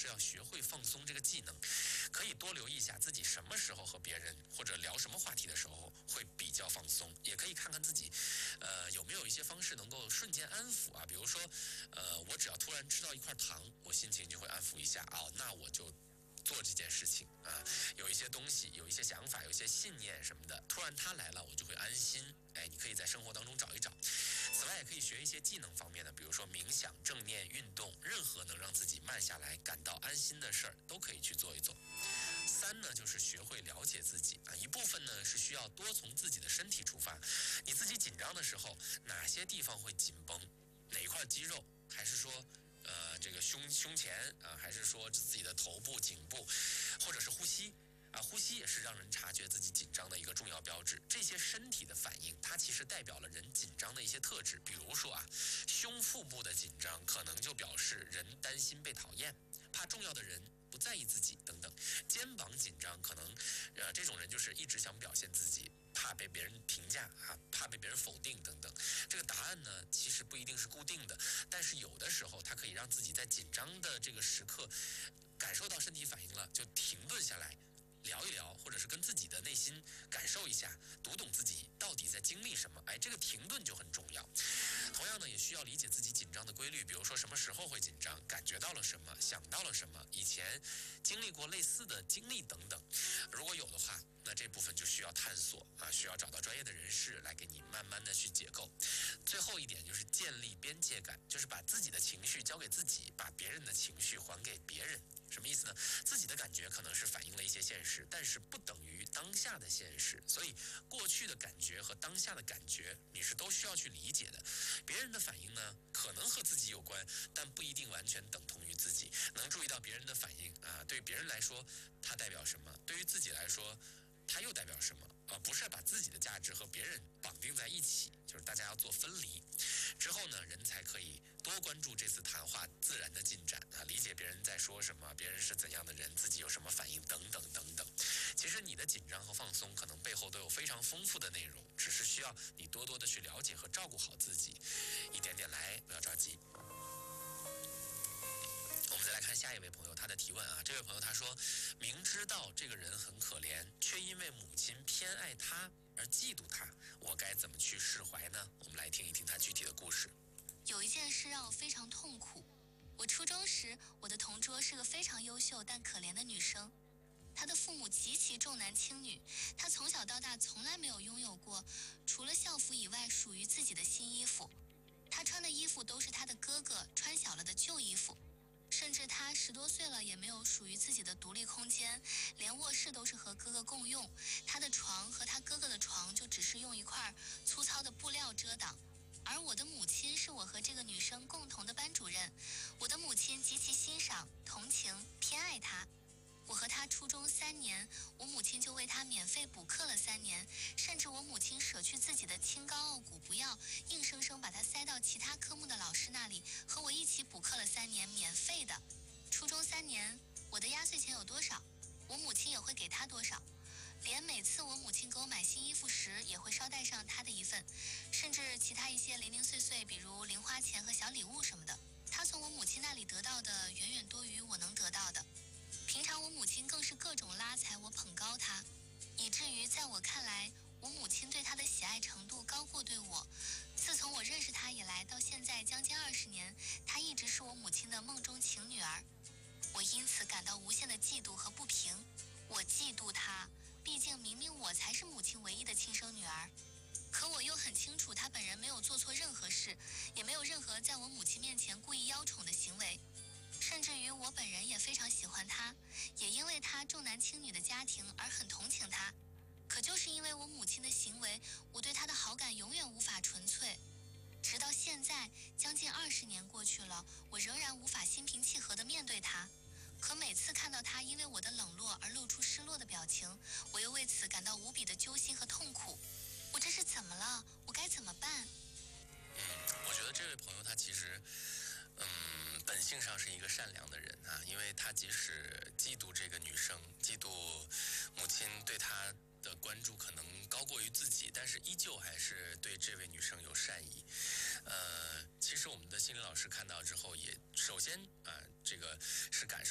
就是要学会放松这个技能，可以多留意一下自己什么时候和别人或者聊什么话题的时候会比较放松，也可以看看自己，有没有一些方式能够瞬间安抚啊，比如说，我只要突然吃到一块糖，我心情就会安抚一下啊，那我就做这件事情啊，有一些东西，有一些想法，有一些信念什么的，突然它来了，我就会安心。哎，你可以在生活当中找一找。此外，也可以学一些技能方面的，比如说冥想、正念、运动，任何能让自己慢下来、感到安心的事儿，都可以去做一做。三呢，就是学会了解自己啊，一部分呢是需要多从自己的身体出发，你自己紧张的时候，哪些地方会紧绷，哪一块肌肉，还是说这个胸前啊，还是说自己的头部、颈部，或者是呼吸啊，呼吸也是让人察觉自己紧张的一个重要标志。这些身体的反应，它其实代表了人紧张的一些特质。比如说啊，胸腹部的紧张可能就表示人担心被讨厌，怕重要的人不在意自己等等。肩膀紧张可能，这种人就是一直想表现自己，怕被别人评价啊，怕被别人否定等等。这个答案呢，其实不一定是固定的，但是有的时候它可以让自己在紧张的这个时刻，感受到身体反应了，就停顿下来。聊一聊，或者是跟自己的内心感受一下，读懂自己到底在经历什么。哎，这个停顿就很重要。同样呢，也需要理解自己紧张的规律，比如说什么时候会紧张，感觉到了什么，想到了什么，以前经历过类似的经历等等。如果有的话，那这部分就需要探索啊，需要找到专业的人士来给你慢慢的去解构。最后一点就是建立边界感，就是把自己的情绪交给自己，把别人的情绪还给别人。什么意思呢？自己的感觉可能是反映了一些现实，但是不等于当下的现实，所以过去的感觉和当下的感觉你是都需要去理解的。别人的反应呢，可能和自己有关，但不一定完全等同于自己。能注意到别人的反应啊，对别人来说它代表什么，对于自己来说它又代表什么啊？不是把自己的价值和别人绑定在一起，就是大家要做分离。之后呢，人才可以多关注这次谈话自然的进展啊，理解别人在说什么，别人是怎样的人，自己有什么反应等等等等。其实你的紧张和放松可能背后都有非常丰富的内容，只是需要你多多的去了解和照顾好自己，一点点来，不要着急。我们再来看下一位朋友他的提问啊，这位朋友他说，明知道这个人很可怜，却因为母亲偏爱他而嫉妒他，我该怎么去释怀呢？我们来听一听他具体的故事。 有一件事让我非常痛苦。我初中时，我的同桌是个非常优秀但可怜的女生，她的父母极其重男轻女，她从小到大从来没有拥有过除了校服以外属于自己的新衣服，她穿的衣服都是她的哥哥穿小了的旧衣服。甚至她10多岁了也没有属于自己的独立空间，连卧室都是和哥哥共用，她的床和她哥哥的床就只是用一块粗糙的布料遮挡。而我的母亲是我和这个女生共同的班主任，我的母亲极其欣赏、同情、偏爱她。我和她初中3年，我母亲就为她免费补课了3年，甚至我母亲舍去自己的清高傲骨不要，硬生生把她塞到其他科目的老师那里，和我一起补课了3年，免费的。初中3年，我的压岁钱有多少，我母亲也会给她多少。连每次我母亲给我买新衣服时，也会捎带上她的一份，甚至其他一些零零碎碎，比如零花钱和小礼物什么的，她从我母亲那里得到的远远多于我能得到的。平常我母亲更是各种拉踩我、捧高她，以至于在我看来，我母亲对她的喜爱程度高过对我。自从我认识她以来，到现在将近20年，她一直是我母亲的梦中情女儿。我因此感到无限的嫉妒和不平。我嫉妒她，毕竟明明我才是母亲唯一的亲生女儿，可我又很清楚她本人没有做错任何事，也没有任何在我母亲面前故意邀宠的行为。甚至于我本人也非常喜欢她，也因为她重男轻女的家庭而很同情她。可就是因为我母亲的行为，我对她的好感永远无法纯粹。直到现在，将近20年过去了，我仍然无法心平气和地面对她。可每次看到她因为我的冷落而露出失落的表情，我又为此感到无比的揪心和痛苦。我这是怎么了？我该怎么办？ 我觉得这位朋友他其实本性上是一个善良的人啊，因为他即使嫉妒这个女生，嫉妒母亲对他的关注可能高过于自己，但是依旧还是对这位女生有善意。其实我们的心理老师看到之后也首先这个是感受